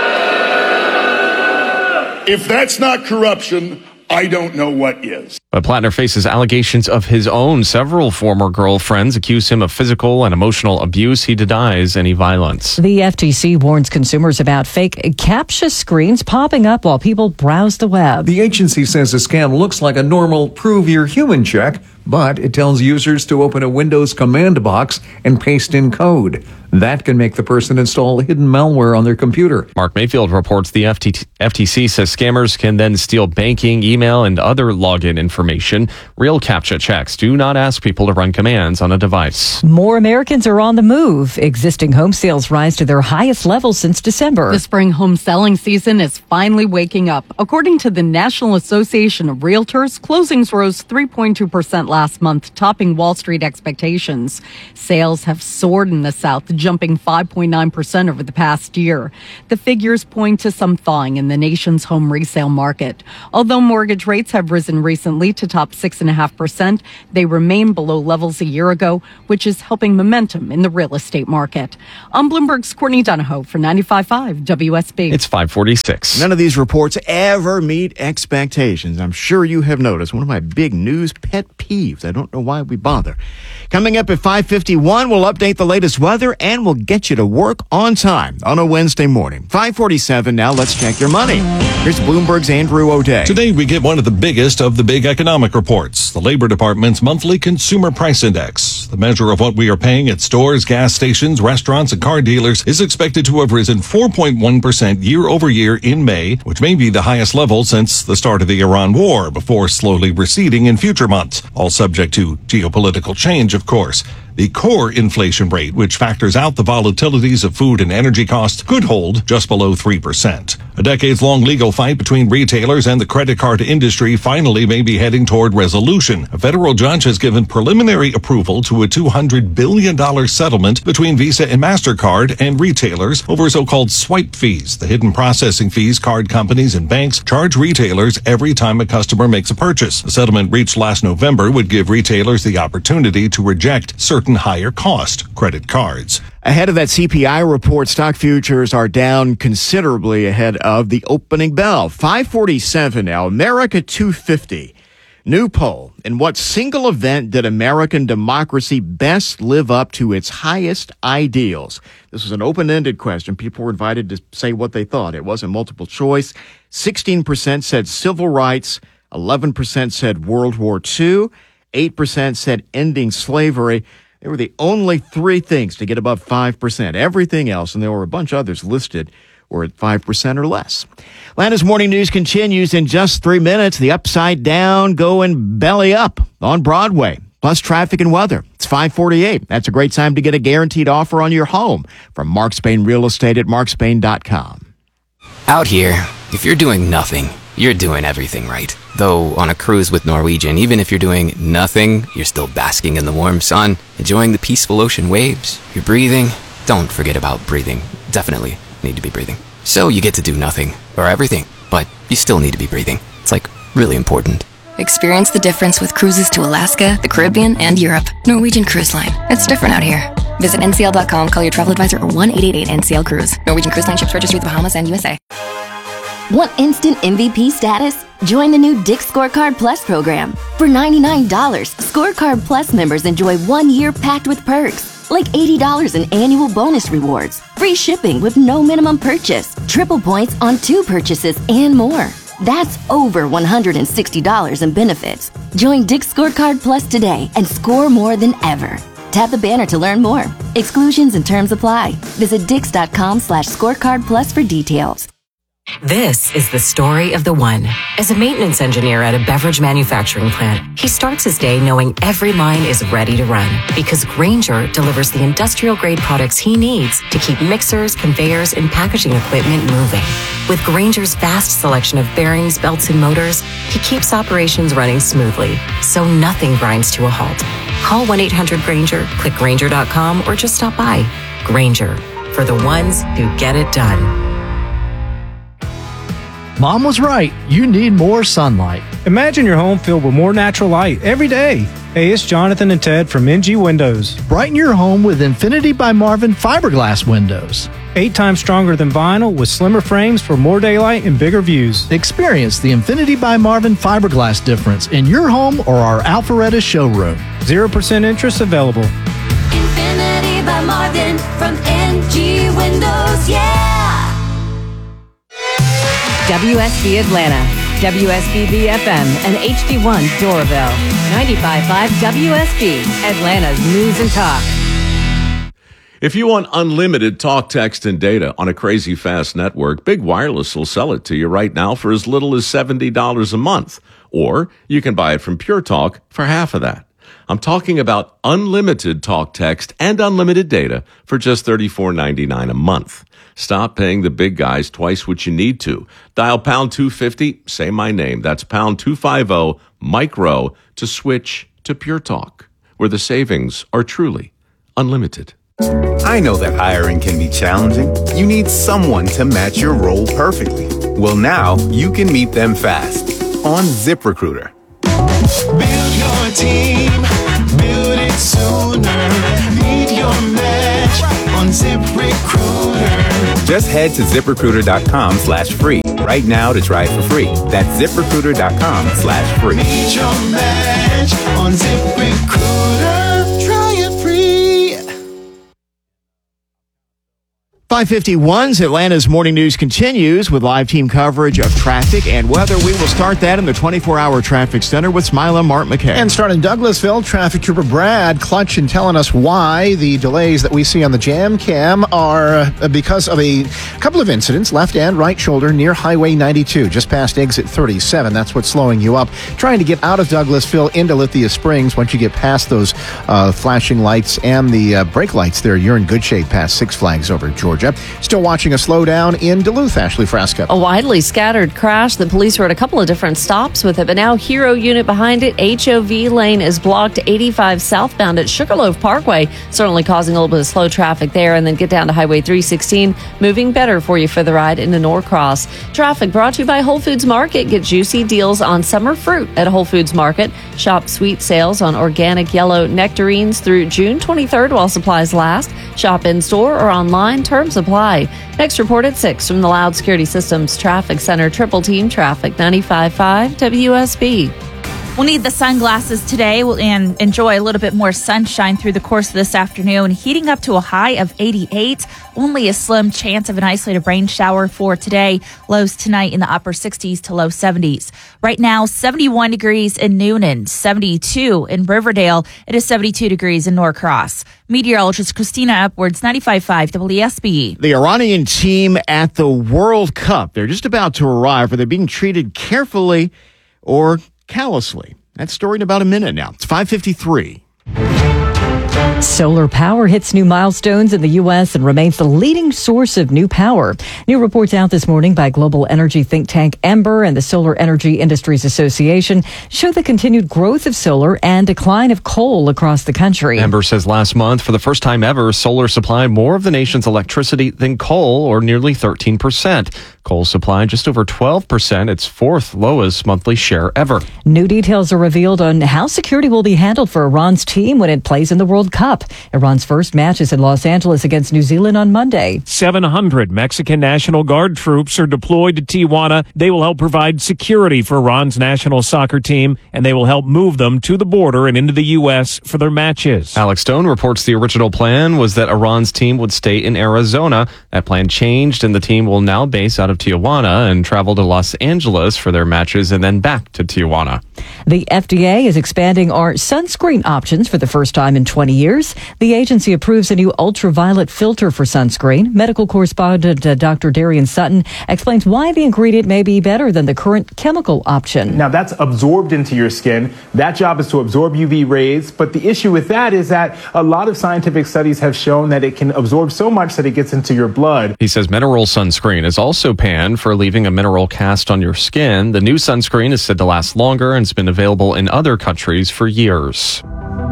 If that's not corruption, I don't know what is. But Plattner faces allegations of his own. Several former girlfriends accuse him of physical and emotional abuse. He denies any violence. The FTC warns consumers about fake CAPTCHA screens popping up while people browse the web. The agency says the scam looks like a normal prove you're human check, but it tells users to open a Windows command box and paste in code. That can make the person install hidden malware on their computer. Mark Mayfield reports the FTC says scammers can then steal banking, email, and other login information. Real CAPTCHA checks do not ask people to run commands on a device. More Americans are on the move. Existing home sales rise to their highest level since December. The spring home selling season is finally waking up. According to the National Association of Realtors, closings rose 3.2% last month, topping Wall Street expectations. Sales have soared in the South, jumping 5.9% over the past year. The figures point to some thawing in the nation's home resale market. Although mortgage rates have risen recently to top 6.5%, they remain below levels a year ago, which is helping momentum in the real estate market. I'm Bloomberg's Courtney Donahoe for 95.5 WSB. It's 5:46. None of these reports ever meet expectations. I'm sure you have noticed. One of my big news pet peeves. I don't know why we bother. Coming up at 5:51, we'll update the latest weather and we'll get you to work on time on a Wednesday morning. 5:47 now. Let's check your money. Here's Bloomberg's Andrew O'Day. Today we get one of the biggest of the big economic reports, the Labor Department's monthly Consumer Price Index. The measure of what we are paying at stores, gas stations, restaurants, and car dealers is expected to have risen 4.1% year over year in May, which may be the highest level since the start of the Iran war, before slowly receding in future months, all subject to geopolitical change, of course. The core inflation rate, which factors out the volatilities of food and energy costs, could hold just below 3%. A decades-long legal fight between retailers and the credit card industry finally may be heading toward resolution. A federal judge has given preliminary approval to a $200 billion settlement between Visa and MasterCard and retailers over so-called swipe fees, the hidden processing fees card companies and banks charge retailers every time a customer makes a purchase. The settlement reached last November would give retailers the opportunity to reject certain higher cost credit cards. Ahead of that CPI report, stock futures are down considerably ahead of the opening bell. 5:47 now, America 250. New poll. In what single event did American democracy best live up to its highest ideals? This was an open-ended question. People were invited to say what they thought. It wasn't multiple choice. 16% said civil rights. 11% said World War II. 8% said ending slavery. They were the only three things to get above 5%. Everything else, and there were a bunch of others listed, were at 5% or less. Atlanta's Morning News continues in just 3 minutes. The Upside Down going belly up on Broadway, plus traffic and weather. It's 5:48. That's a great time to get a guaranteed offer on your home from Mark Spain Real Estate at markspain.com. Out here, if you're doing nothing, you're doing everything right. Though on a cruise with Norwegian, even if you're doing nothing, you're still basking in the warm sun, enjoying the peaceful ocean waves. You're breathing. Don't forget about breathing. Definitely need to be breathing. So you get to do nothing, or everything, but you still need to be breathing. It's like really important. Experience the difference with cruises to Alaska, the Caribbean, and Europe. Norwegian Cruise Line. It's different out here. Visit ncl.com, call your travel advisor, or 1-888-NCL-CRUISE. Norwegian Cruise Line ships registry the Bahamas and USA. Want instant MVP status? Join the new Dick's Scorecard Plus program. For $99, Scorecard Plus members enjoy 1 year packed with perks, like $80 in annual bonus rewards, free shipping with no minimum purchase, triple points on 2 purchases, and more. That's over $160 in benefits. Join Dick's Scorecard Plus today and score more than ever. Tap the banner to learn more. Exclusions and terms apply. Visit Dix.com/scorecard+ for details. This is the story of the one. As a maintenance engineer at a beverage manufacturing plant, he starts his day knowing every line is ready to run because Grainger delivers the industrial-grade products he needs to keep mixers, conveyors, and packaging equipment moving. With Grainger's vast selection of bearings, belts, and motors, he keeps operations running smoothly, so nothing grinds to a halt. Call 1-800-GRAINGER, click Grainger.com, or just stop by. Grainger, for the ones who get it done. Mom was right. You need more sunlight. Imagine your home filled with more natural light every day. Hey, it's Jonathan and Ted from NG Windows. Brighten your home with Infinity by Marvin fiberglass windows. 8 times stronger than vinyl with slimmer frames for more daylight and bigger views. Experience the Infinity by Marvin fiberglass difference in your home or our Alpharetta showroom. 0% interest available. Infinity by Marvin from NG Windows, yeah! WSB Atlanta, WSB FM, and HD1 Doraville. 95.5 WSB, Atlanta's news and talk. If you want unlimited talk, text, and data on a crazy fast network, Big Wireless will sell it to you right now for as little as $70 a month. Or you can buy it from Pure Talk for half of that. I'm talking about unlimited talk, text, and unlimited data for just $34.99 a month. Stop paying the big guys twice what you need to. Dial pound 250, say my name. That's pound 250 micro to switch to Pure Talk, where the savings are truly unlimited. I know that hiring can be challenging. You need someone to match your role perfectly. Well, now you can meet them fast on ZipRecruiter. Build your team, build it sooner. Meet your match on ZipRecruiter. Just head to ZipRecruiter.com/free right now to try it for free. That's ZipRecruiter.com/free. Meet your match on ZipRecruiter. Try it free. 551's Atlanta's Morning News continues with live team coverage of traffic and weather. We will start that in the 24-hour traffic center with Smila Mark McKay. And starting in Douglasville, traffic trooper Brad Clutch and telling us why the delays that we see on the jam cam are because of a couple of incidents, left and right shoulder near Highway 92, just past exit 37. That's what's slowing you up. Trying to get out of Douglasville into Lithia Springs. Once you get past those flashing lights and the brake lights there, you're in good shape past Six Flags over Georgia. Still watching a slowdown in Duluth, Ashley Frasca. A widely scattered crash. The police were at a couple of different stops with it, but now Hero unit behind it. HOV lane is blocked 85 southbound at Sugarloaf Parkway, certainly causing a little bit of slow traffic there, and then get down to Highway 316, moving better for you for the ride into Norcross. Traffic brought to you by Whole Foods Market. Get juicy deals on summer fruit at Whole Foods Market. Shop sweet sales on organic yellow nectarines through June 23rd while supplies last. Shop in-store or online. Terms apply. Next report at 6 from the Loud Security Systems Traffic Center. Triple Team Traffic, 95.5 WSB. We'll need the sunglasses today and enjoy a little bit more sunshine through the course of this afternoon, heating up to a high of 88. Only a slim chance of an isolated rain shower for today. Lows tonight in the upper 60s to low 70s. Right now, 71 degrees in Noonan, 72 in Riverdale. It is 72 degrees in Norcross. Meteorologist Christina Edwards, 95.5 WSB. The Iranian team at the World Cup, they're just about to arrive. Are they being treated carefully or callously? That story in about a minute now. It's 5:53. Solar power hits new milestones in the U.S. and remains the leading source of new power. New reports out this morning by global energy think tank Ember and the Solar Energy Industries Association show the continued growth of solar and decline of coal across the country. Ember says last month, for the first time ever, solar supplied more of the nation's electricity than coal, or nearly 13%. Coal supplied just over 12%, its fourth lowest monthly share ever. New details are revealed on how security will be handled for Iran's team when it plays in the World Cup. Iran's first match is in Los Angeles against New Zealand on Monday. 700 Mexican National Guard troops are deployed to Tijuana. They will help provide security for Iran's national soccer team, and they will help move them to the border and into the U.S. for their matches. Alex Stone reports the original plan was that Iran's team would stay in Arizona. That plan changed, and the team will now base out of Tijuana and travel to Los Angeles for their matches and then back to Tijuana. The FDA is expanding our sunscreen options for the first time in 20 years. The agency approves a new ultraviolet filter for sunscreen. Medical correspondent Dr. Darian Sutton explains why the ingredient may be better than the current chemical option. Now, that's absorbed into your skin. That job is to absorb UV rays. But the issue with that is that a lot of scientific studies have shown that it can absorb so much that it gets into your blood. He says mineral sunscreen is also panned for leaving a mineral cast on your skin. The new sunscreen is said to last longer and has been available in other countries for years.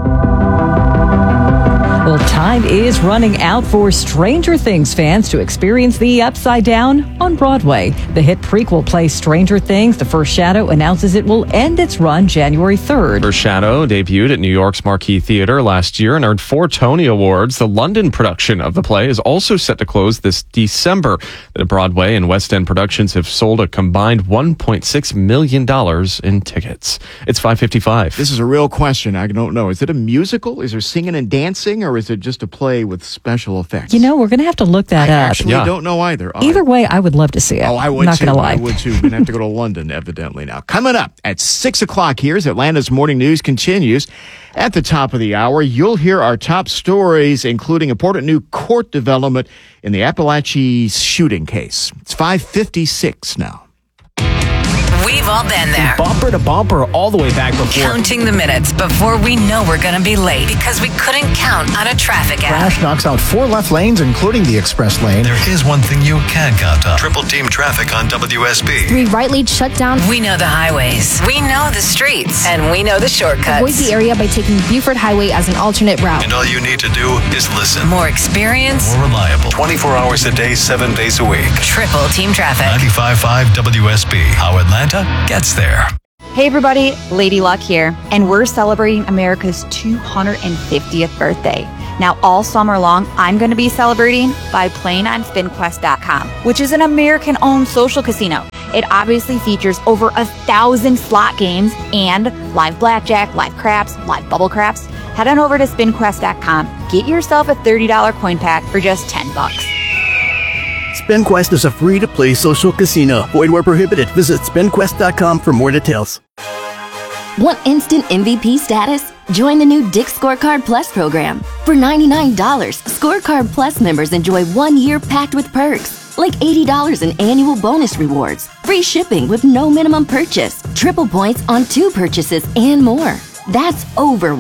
Well, time is running out for Stranger Things fans to experience the Upside Down on Broadway. The hit prequel play Stranger Things, The First Shadow, announces it will end its run January 3rd. First Shadow debuted at New York's Marquee Theater last year and earned 4 Tony Awards. The London production of the play is also set to close this December. The Broadway and West End productions have sold a combined $1.6 million in tickets. It's 5:55. This is a real question. I don't know. Is it a musical? Is there singing and dancing, or is it just a play with special effects? You know, we're going to have to look that up. I actually don't know either. Either way, I would love to see it. Oh, I would Not too. going to lie. I would too. We're going to have to go to London, evidently, now. Coming up at 6 o'clock here as Atlanta's Morning News continues. At the top of the hour, you'll hear our top stories, including important new court development in the Appalachia shooting case. It's 5:56 now. We've all been there. Bumper to bumper all the way back before. Counting the minutes before we know we're going to be late because we couldn't count on a traffic app. Crash knocks out 4 left lanes, including the express lane. There is one thing you can count on. Triple team traffic on WSB. 3 right lanes shut down. We know the highways. We know the streets. And we know the shortcuts. Avoid the area by taking Buford Highway as an alternate route. And all you need to do is listen. More experience. More reliable. 24 hours a day, 7 days a week. Triple team traffic. 95.5 WSB. How Atlanta gets there. Hey everybody, Lady Luck here, and we're celebrating America's 250th birthday. Now all summer long, I'm going to be celebrating by playing on SpinQuest.com, which is an American-owned social casino. It obviously features over 1,000 slot games and live blackjack, live craps, live bubble craps. Head on over to SpinQuest.com, get yourself a $30 coin pack for just $10. SpinQuest is a free-to-play social casino. Void where prohibited. Visit SpinQuest.com for more details. Want instant MVP status? Join the new Dick's Scorecard Plus program. For $99, Scorecard Plus members enjoy 1 year packed with perks, like $80 in annual bonus rewards, free shipping with no minimum purchase, triple points on 2 purchases, and more. That's over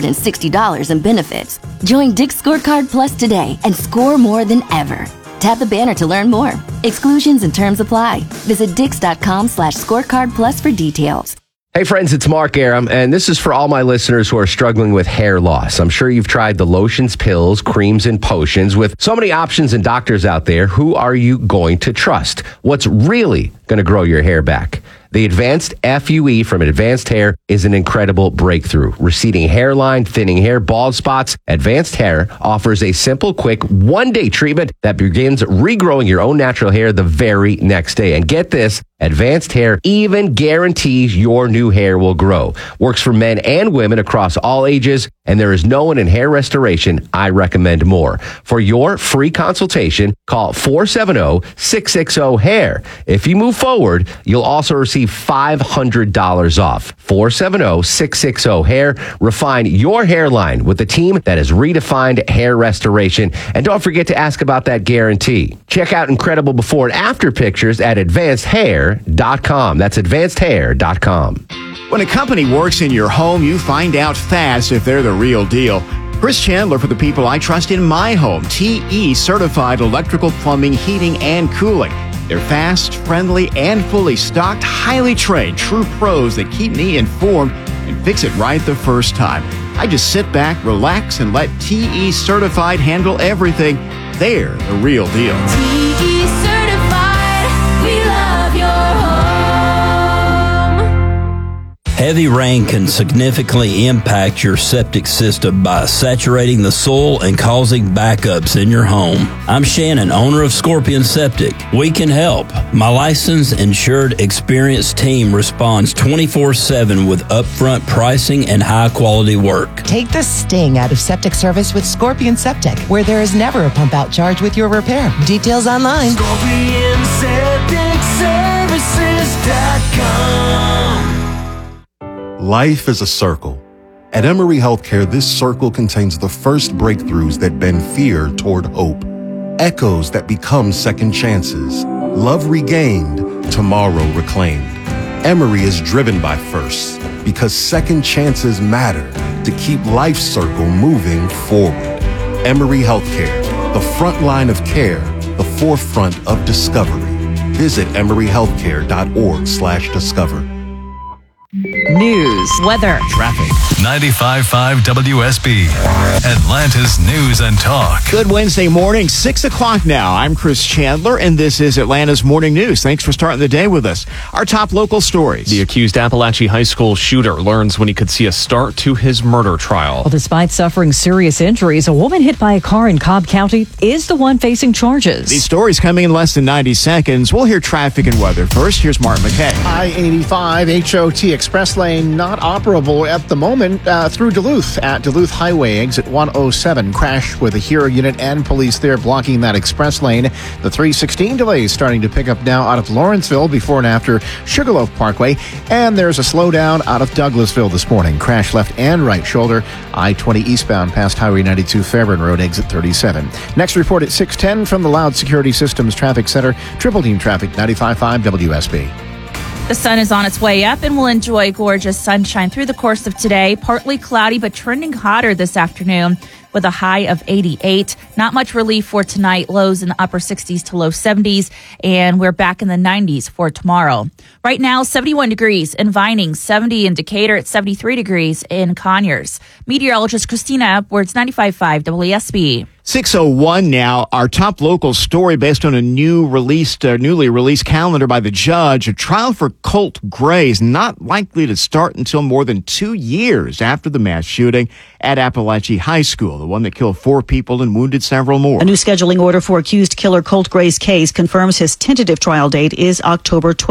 $160 in benefits. Join Dick's Scorecard Plus today and score more than ever. Tap the banner to learn more. Exclusions and terms apply. Visit Dix.com/scorecard plus for details. Hey friends, it's Mark Aram, and this is for all my listeners who are struggling with hair loss. I'm sure you've tried the lotions, pills, creams, and potions. With so many options and doctors out there, who are you going to trust? What's really going to grow your hair back? The Advanced FUE from Advanced Hair is an incredible breakthrough. Receding hairline, thinning hair, bald spots. Advanced Hair offers a simple, quick, one-day treatment that begins regrowing your own natural hair the very next day. And get this, Advanced Hair even guarantees your new hair will grow. Works for men and women across all ages, and there is no one in hair restoration I recommend more. For your free consultation, call 470-660-HAIR. If you move forward, you'll also receive $500 off. 470-660-HAIR. Refine your hairline with a team that has redefined hair restoration. And don't forget to ask about that guarantee. Check out incredible before and after pictures at advancedhair.com. That's advancedhair.com. When a company works in your home, you find out fast if they're the real deal. Chris Chandler for the people I trust in my home. TE certified electrical, plumbing, heating, and cooling. They're fast, friendly, and fully stocked, highly trained, true pros that keep me informed and fix it right the first time. I just sit back, relax, and let TE Certified handle everything. They're the real deal. TE Certified, we love your home. Heavy rain can significantly impact your septic system by saturating the soil and causing backups in your home. I'm Shannon, owner of Scorpion Septic. We can help. My licensed, insured, experienced team responds 24/7 with upfront pricing and high-quality work. Take the sting out of septic service with Scorpion Septic, where there is never a pump-out charge with your repair. Details online. Scorpion Septic. Life is a circle. At Emory Healthcare, this circle contains the first breakthroughs that bend fear toward hope, echoes that become second chances, love regained, tomorrow reclaimed. Emory is driven by firsts because second chances matter to keep life's circle moving forward. Emory Healthcare, the front line of care, the forefront of discovery. Visit emoryhealthcare.org/discover. News, weather, traffic. 95.5 WSB, Atlanta's News and Talk. Good Wednesday morning, 6 o'clock now. I'm Chris Chandler, and this is Atlanta's Morning News. Thanks for starting the day with us. Our top local stories. The accused Appalachia High School shooter learns when he could see a start to his murder trial. Well, despite suffering serious injuries, a woman hit by a car in Cobb County is the one facing charges. These stories coming in less than 90 seconds. We'll hear traffic and weather first. Here's Mark McKay. I-85 HOT Express Lane not operable at the moment through Duluth at Duluth Highway, exit 107. Crash with a HERO unit and police there blocking that express lane. The 316 delays starting to pick up now out of Lawrenceville before and after Sugarloaf Parkway. And there's a slowdown out of Douglasville this morning. Crash left and right shoulder. I-20 eastbound past Highway 92 Fairburn Road, exit 37. Next report at 6:10 from the Loud Security Systems Traffic Center. Triple Team Traffic, 95.5 WSB. The sun is on its way up and we'll enjoy gorgeous sunshine through the course of today. Partly cloudy, but trending hotter this afternoon with a high of 88. Not much relief for tonight. Lows in the upper 60s to low 70s. And we're back in the 90s for tomorrow. Right now, 71 degrees in Vining, 70 in Decatur, at 73 degrees in Conyers. Meteorologist Christina Edwards, 95.5 WSB. 6:01 now. Our top local story based on a newly released calendar by the judge. A trial for Colt Gray is not likely to start until more than 2 years after the mass shooting at Appalachia High School, the one that killed 4 people and wounded several more. A new scheduling order for accused killer Colt Gray's case confirms his tentative trial date is October 12th.